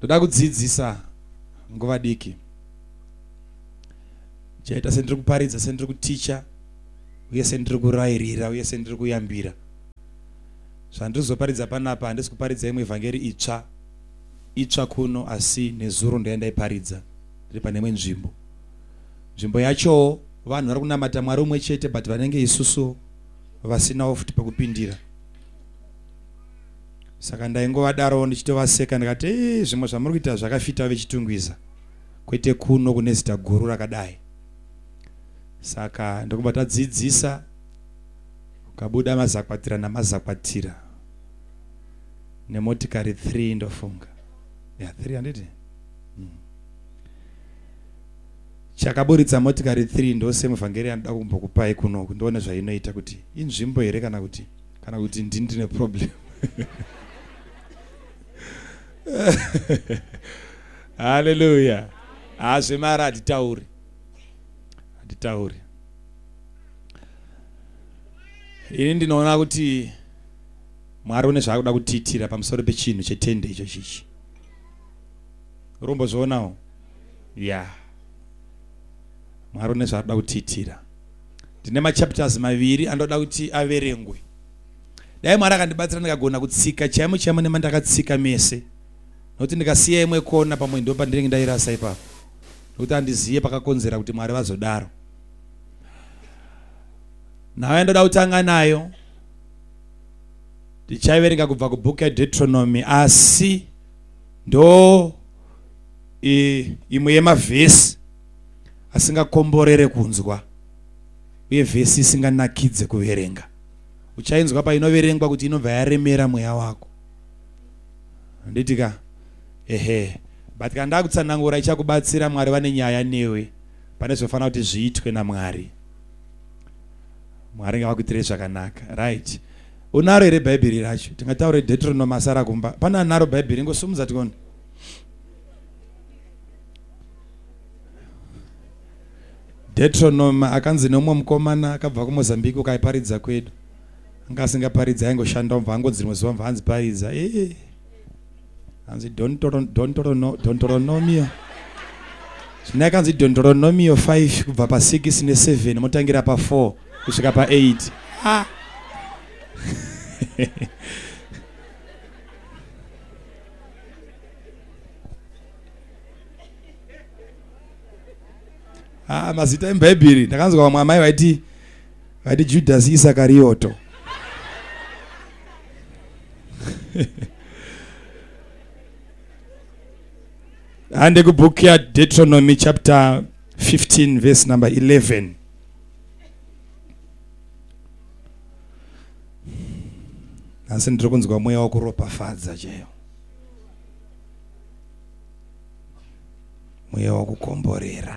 Ndoda kudzidzisa nguva diki. Chaita sendiri kuparidza, sendiri kuticha, uye sendiri kurairira, uye sendiri kuyambira. Zvandiri kuzoparidza panapa handisi kuparidza imwe evhangeri itsva kuno, asi nezuro ndaiparidza ndiri pane imwe nzvimbo. Nzvimbo yacho vanhu vari kunamata Mwari umwe chete, but vanenge isusu vasinawo futi pekupindira. Saka ndaingovadaro ndichitovaseka ndikati zvimwe zvamuri kuita zvakafita vechitungwiza, kwete kuno kune zita guru rakadai. Saka ndokubva tadzidzisa, ukabuda mazakwatira namazakwatira nemotikari 3 ndofunga. Ya 300. Chakaburitsa motikari 3 ndose muvhangeri anoda kumbokupai kunoku, ndione zvainoita kuti inzvimbo here kana kuti ndine problem. Hallelujah. Zvemara hatitauri. Ini ndinoona kuti Mwari une zvaakuda kutiitira pamusoro pechinhu chetende icho chichi. Urombozvionawo? Ya. Mwari une zvaakuda kutiitira. Ndine machapters 2 anoda kuti averengwe. Dai Mwari akandibatsira ndikagona kutsika chaimo nemandakatsika mese. Nokuti ndikasiya imwe kona pamwe ndo pandinenge ndairasa ipapo. Nokuti handiziye pakakonzera kuti Mwari vazodaro. Nawe ndoda kutanga nayo. Tichaiverenga kubva kubhuku yaDeuteronomy, asi ndo imwe yemavhesi asingakomborere kunzwa, uye vhesi isinganakidze kuverenga. Uchainzwa painoverengwa kuti inobva yaremera mweya wako. Nditika but kana kutsanangura ichakubatsira. Mwari vane nyaya newe, pane zvofanira kuti zviitwe naMwari. Mwari ngavakuitire zvakanaka. Right. Unaro here bhaibheri racho? Tingataure Deuteronomy asara kumba. Pana anaro bhaibheri? Ngosumudza tione. Deuteronomy akanzi nomwe mukomana akabva kuMozambique ukaiparidza kwedu. Anga asingaparidza aingoshanda umva angonzi rimwe zuva mva anziparidza. Anzi Deuteronomy. Zvine akanzi Deuteronomy 5 kubva pa6 ne7 motangira pa4 kusvika pa8. Mazita eBhayibheri ndakanzwa vamwe amai vaiti Judas Iskarioto. Ande kubhuku yaDeuteronomy chapter 15 verse number 11. Asi ndiri kunzwa mweya wakuropafadza chaiwo, mweya wakukomborera.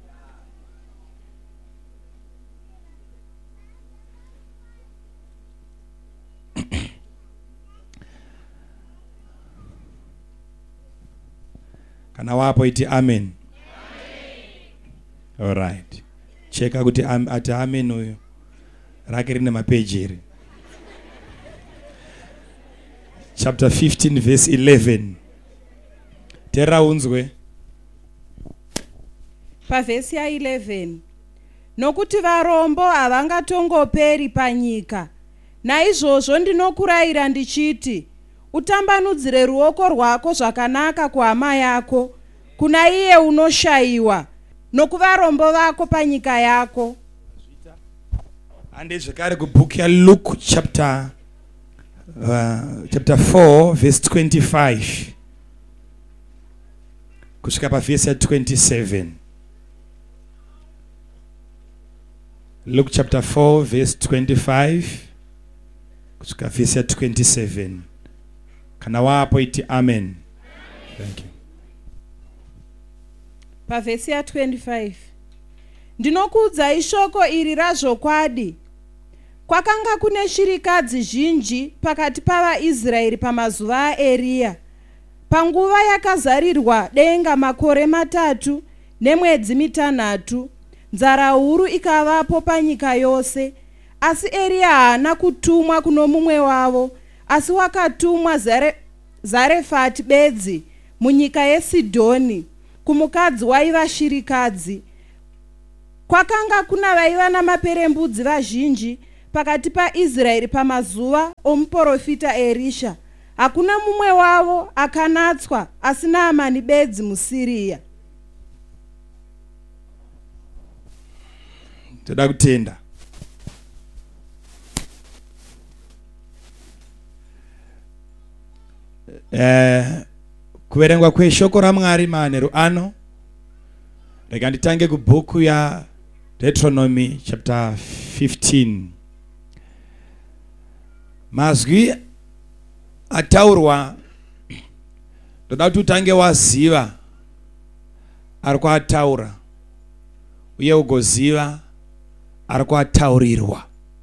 Kana wapo iti amen. All right. Cheka kuti ati amen uyu rake rine mapeji here. Chapter 15 verse 11. Tera unzwe. Pavhesi ya 11. Nokuti varombo havangatongoperi panyika. Naizvozvo ndinokurayira ndichiti, utambanudzire ruoko rwako zvakanaka kuhama yako, kuna iye unoshayiwa, nokuvarombo vako panyika yako. Ande zvekare kubhuku yaLuke chapter 4 verse 25 kusvika pavhesi ya27. Luke chapter 4 verse 25 kusvika vhesi ya27. Kana wapo iti amen. Thank you. Pavhesi ya25. Ndinokuudzai shoko iri razvokwadi. Kwakanga kune shirikadzi zhinji pakati pavaIsraeri pamazuva aEria. Panguva yakazarirwa denga makore 3 nemwedzi 6, nzara huru ikavapo panyika yose. Asi Eria haana kutumwa kuno mumwe wavo, asi wakatumwa Zarefati bedzi munyika yeSidhoni, kumukadzi waiva shirikadzi. Kwakanga kuna vaiva namaperembudzi vazhinji pakati paIsraeri pamazuva omuprofita Erisha. Hakuna mumwe wavo akanatswa asi Naamani bedzi muSiria. Toda kutenda. Kuverengwa kweshoko raMwari manheru ano. Rega nditange kubhuku ya Deuteronomy chapter 15. Mazwi ataurwa ndoda kuti utange waziva ari kuataura uye ugoziva ari kuataurirwa.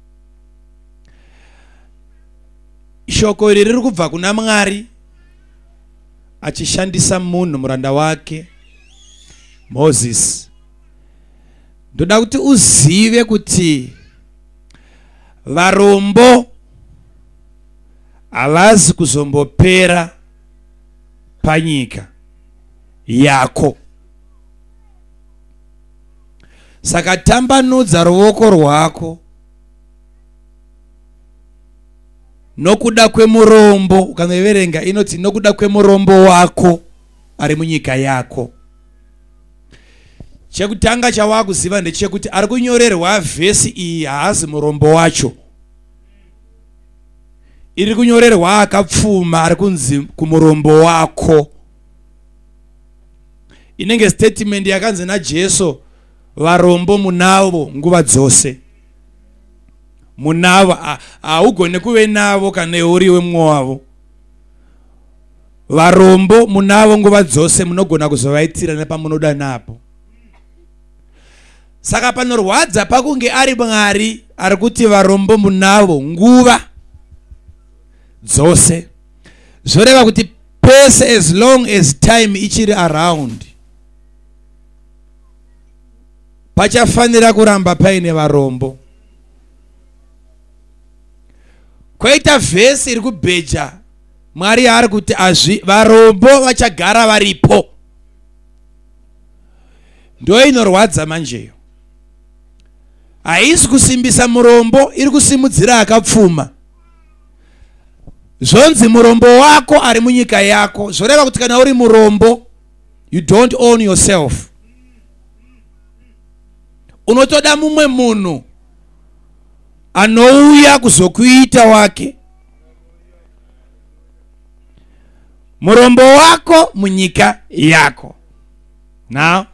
Shoko iri riri kubva kuna Mwari achishandisa munhu muranda wake Moses. Ndoda kuti uzive kuti varombo havazi kuzombopera panyika yako. Saka tambanudza ruoko rwako nokuda kwemurombo. Ukaverenga inoti nokuda kwemurombo wako ari munyika yako. Chekutanga chawakuziva ndechekuti ari kunyorerwa vhesi iyi haazi murombo wacho. Iri kunyorerwa akapfuma ari kunzi kumurombo wako. Inenge statement yakanzi naJesu, varombo munavo nguva dzose. Munavo haugone kuve navo kana uriwe mumwe wavo. Varombo munavo nguva dzose, munogona kuzovaitira nepamunoda napo. Saka panorwadza pakunge ari Mwari ari kuti varombo munavo nguva dzose. Zvoreva kuti pese as long as time ichiri around pachafanira kuramba paine varombo. Koita vhesi iri kubheja Mwari ari kuti varombo vachagara varipo. Ndo inorwadza manjeyo. Haisi kusimbisa murombo, iri kusimudzira akapfuma. Zvonzi murombo wako ari munyika yako. Zvoreva kuti kana uri murombo, you don't own yourself. Unotoda mumwe munhu anouya kuzokuita wake. Murombo wako munyika yako. Now,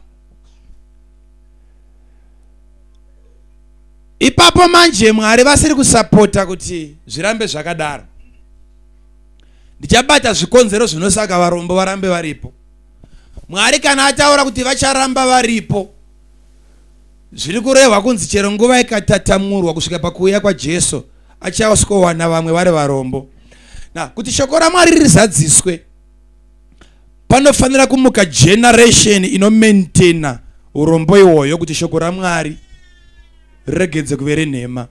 ipapo manje Mwari vasiri kusapota kuti zvirambe zvakadaro. Ndichabata zvikonzero zvinosaka varombo varambe varipo. Mwari kana ataura kuti vacharamba varipo, zviri kurehwa kunzi chero nguva ikatatamurwa kusvika pakuuya kwaJesu achasikowana vamwe vari varombo. Na kuti shoko raMwari rizadziswe, panofanira kumuka generation inomaintaina urombo ihwoyo kuti shoko raMwari regedze kuvere nhema.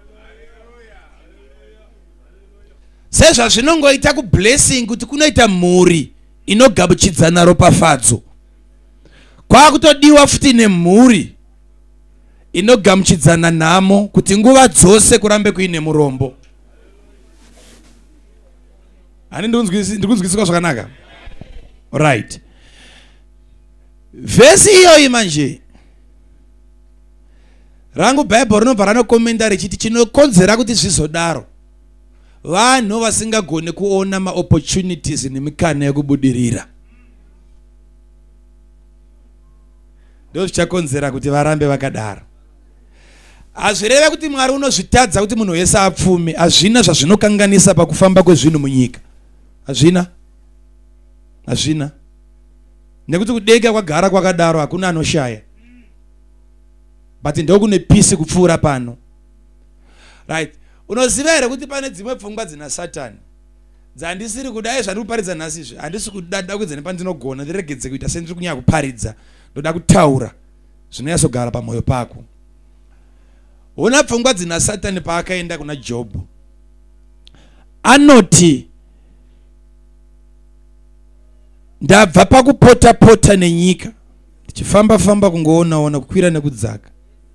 Sezva zvinongoita kublessing kuti kunoita mhuri inogamuchidzana ropafadzo, kwakutodiwa futi nemhuri inogamuchidzana nhamo kuti nguva dzose kurambe kuine murombo. Hani ndikunzwisisa zvakanaka? Right. Vhesi iyoyi manje rangu Bible rinobva ranokomenda richiti chinokonzera kuti zvizodaro vanhu vasingagone kuona maopportunities nemikana yekubudirira. Ndo zvichakonzera kuti varambe vakadaro. Hazvireve kuti Mwari unozvitadza kuti munhu wese apfume. Hazvina zvazvinokanganisa pakufamba kwezvinhu munyika. Hazvina. Hazvina. Nekuti kudega kwagara kwakadaro hakuna anoshaya. But ndokune peace kupfuura pano. Right. Unoziva here kuti pane dzimwe pfungwa dzina Satani dzandisiri kudai zvandiri kuparidza nhasi izvi. Handisi kudada kuedza nepandinogona ndiregedze kuita sendiri kunyanya kuparidza. Ndoda kutaura zvinoyatsogara pamwoyo pako. Una pfungwa dzina Satani paakaenda kuna Jobhu. Anoti ndabva pakupota pota nenyika tichifamba famba kungoona kukwira nekudzaka.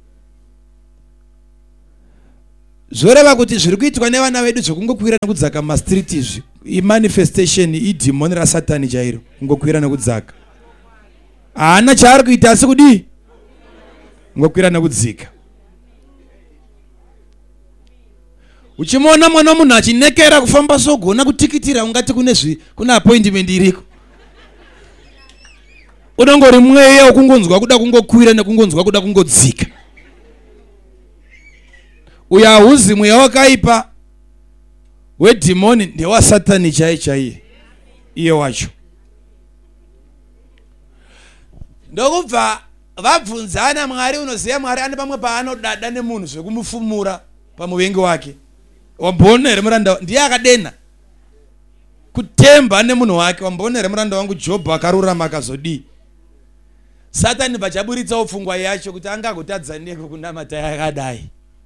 Zvoreva kuti zviri kuitwa nevana vedu zvokungokwira nekudzaka mastreet izvi imanifestation idhimoni raSatani chairo, kungokwira nekudzaka. Haana chaari kuita asi kudii? Kungokwira nekudzika. Uchimona mwana munhu achinekera kufamba sogona kutikitira ungati kuna appointment iriko. Unongori mweya wekungonzwa kuda kungokwira nekungonzwa kuda kungodzika. Uya hauzi mweya wakaipa wedhimoni ndewaSatani chaiye iye wacho. Ndokubva vabvunzana Mwari, unoziva Mwari ane pamwe paanodada nemunhu zvekumufumura pamuvengi wake. Wambona here muranda ndiye akadena kutemba nemunhu wake. Wambona here muranda wangu Jobho akarurama akazodii. Satani pachaburitsawo pfungwa yacho kuti angagotadza neko kunamata yakadai.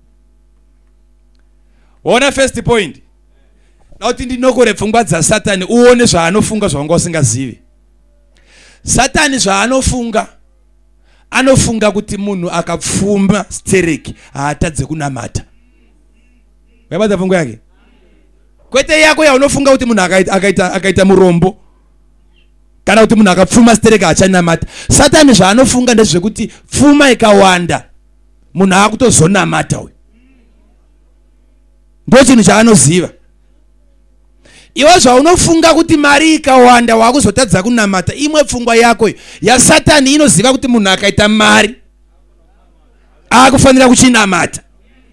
Wona first point. Nauti ndinokore pfungwa dzaSatani uone zvaanofunga zvawanga usingazivi. Satani zvaanofunga, anofunga kuti munhu akapfuma stereki haatadze kunamata. Wabata pfungwa yake? Kwete yako yaunofunga kuti munhu akaita murombo kana kuti munhu akapfuma stereki haachanamata. Satani zvaanofunga ndezvekuti pfuma ikawanda munhu akutozonamata uyu. Ndo chinhu chaanoziva. Iwe zvaunofunga kuti mari ikawanda wakuzotadza kunamata, imwe pfungwa yako yaSatani inoziva kuti munhu akaita mari akufanira kuchinamata.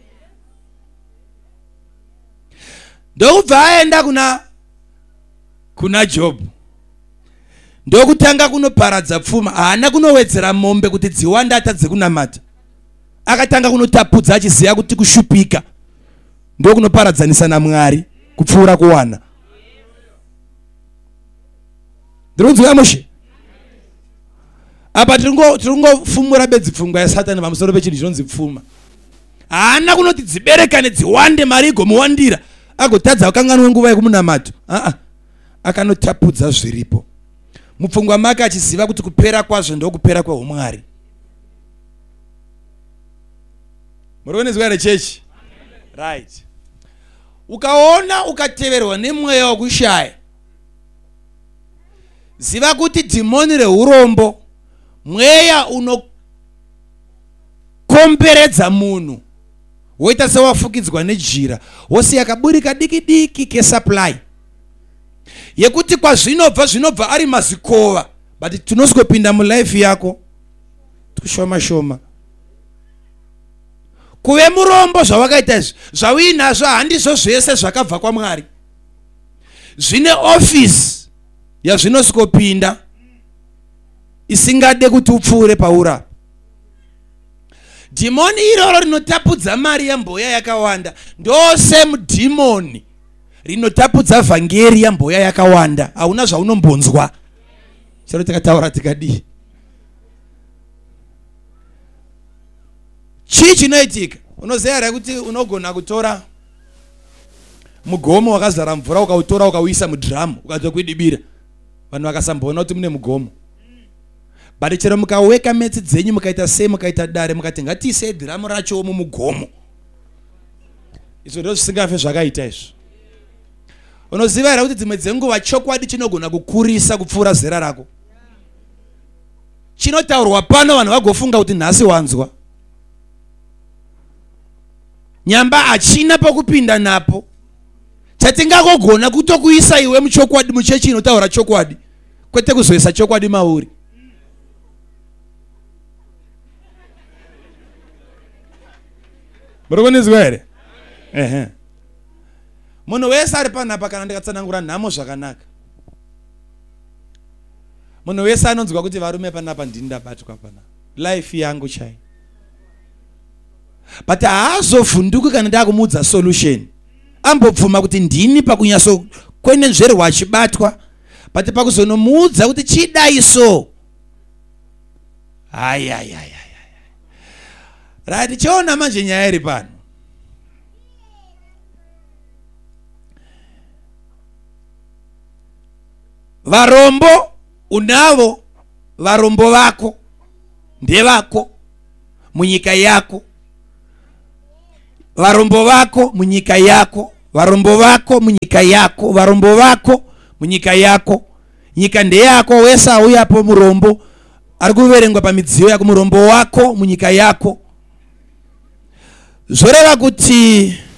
Ndokubva aenda kuna Job. Ndokutanga kunoparadza pfuma, haana kunowedzera mombe kuti dziwanda atadze kunamata. Akatanga kunotapudza achiziva kuti kushupika ndokunoparadzanisa naMwari kupfuura kuwana. Ndirikunzwa mushe. Apa tiringofumura bedzi pfungwa yaSatani pamusoro pechinhu chinonzi pfuma. Haana kunoti dzibereka nedziwande mari igomuwandira agotadza wakanganwa nguva yekumunamato. Akanotapudza zviripo mupfungwa make achiziva kuti kupera kwazvo ndokupera kweumwari. Murikunzwa here chechi? Right. Ukaona ukateverwa nemweya wekushaya, ziva kuti dhimoni reurombo, mweya unokomberedza munhu woita sewafukidzwa nejira, wosiya kaburika diki diki kesupply yekuti zvinobva ari mazikova, but tunoswepinda mulife yako tushoma shoma. Kuve murombo zvawakaita izvi zvauinazvo handizvo zvese zvakabva kwaMwari. Zvine office yazvinoswopinda isingade kuti upfuure paura. Dhimoni iroro rinotapudza mari yamboya yakawanda ndose mudhimoni rinotapudza vhangeri yamboya yakawanda. Hauna zvaunombonzwa. Chero tikataura tikadii. Chii chinoitika? Unoziva here kuti unogona kutora mugomo wakazara mvura ukautora ukauisa mudhiramu ukadza kuidibira. Vanhu vakasamboona kuti mune mugomo. But chero mukaweka metsi dzenyu mukaita sei, mukaita dare mukati ngatiise dhiramu racho mumugomo, izvo ndizvo zvisingafe zvakaita izvo. Unoziva here kuti dzimwe dzenguva chokwadi chinogona kukurisa kupfuura zera rako. Chinotaurwa pano vanhu vagofunga kuti nhasi wanzwa. Nyamba hachina pokupinda napo. Chatingagogona kutokuisa iwe muchokwadi muchechi inotaura chokwadi, kwete kuzoisa chokwadi mauri. Murikunzwa here? Munhu wese ari panapa kana ndikatsanangura nhamo zvakanaka, munhu wese anonzwa kuti varume panapa ndini ndabatwa panapa, life yangu chai. But haazovhunduki kana ndakumudza solution. Ambobvuma kuti ndini pakunyaso kwenenzverwa achibatwa, but pakuzonomuudza kuti chidai so. Right, chiona manje nyaya iri pano. Varombo unavo varombo vako ndevako munyika yako, varombo vako munyika yako, varombo vako munyika yako, varombo vako munyika yako. Nyika ndeyako wesa uyapo murombo ari kuverengwa pamidziyo yako, murombo wako munyika yako. Zoreva kuti